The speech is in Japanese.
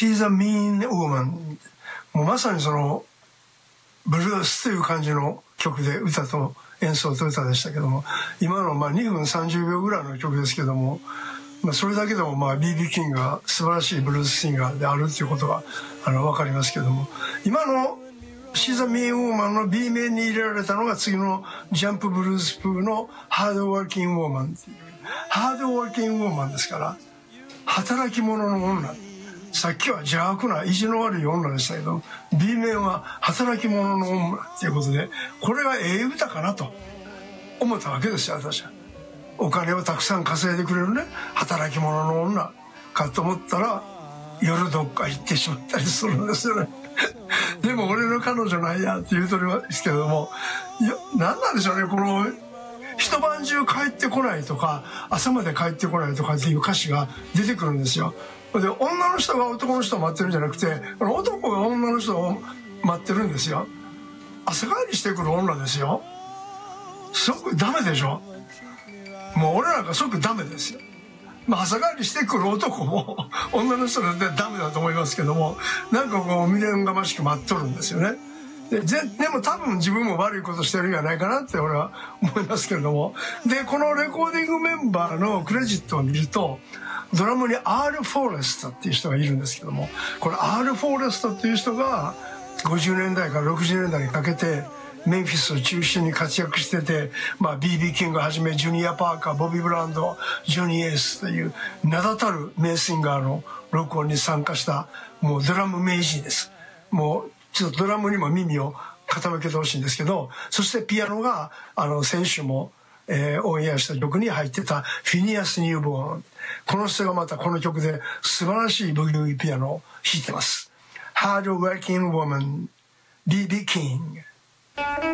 She's a mean woman。もうまさにそのブルースという感じの曲で、歌と演奏と歌でしたけども、今の2分30秒ぐらいの曲ですけども、それだけでもBBキングが素晴らしいブルースシンガーであるっていうことが分かりますけども、今のShe's a Mean Woman の B 面に入れられたのが次のジャンプブルース風の Hard Working Woman っていう、ハードワーキングウォーマンですから、働き者の女。さっきは邪悪な意地の悪い女でしたけど、 B 面は働き者の女っていうことで、これが歌かなと思ったわけですよ。私はお金をたくさん稼いでくれるね、働き者の女かと思ったら、夜どっか行ってしまったりするんですよねでも俺の彼女なんやって言うとりますけども、いや、何なんでしょうね、この一晩中帰ってこないとか、朝まで帰ってこないとかっていう歌詞が出てくるんですよ。で、女の人が男の人を待ってるんじゃなくて、男が女の人を待ってるんですよ。朝帰りしてくる女ですよ。すごくダメでしょ。もう俺なんかすごくダメですよ。朝帰りしてくる男も女の人なんてダメだと思いますけども、なんかこう未練がましく待っとるんですよね。でも多分自分も悪いことしてるんじゃないかなって俺は思いますけれども、でこのレコーディングメンバーのクレジットを見ると、ドラムに R フォーレストっていう人がいるんですけども、これ R フォーレストっていう人が50年代から60年代にかけてメンフィスを中心に活躍してて、BB キングはじめジュニア・パーカー、ボビー・ブランド、ジョニー・エースという名だたる名シンガーの録音に参加したもうドラム名人です。もうちょっとドラムにも耳を傾けてほしいんですけど、そしてピアノが先週も、オンエアした曲に入ってたフィニアス・ニューボーン、この人がまたこの曲で素晴らしいブギウギピアノを弾いてます。Hard Working Woman、BB King。